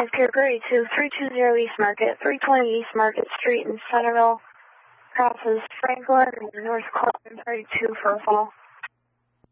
Pier 32, 320 East Market, 320 East Market Street in Centerville. Crosses Franklin and North Clinton 32 for a fall.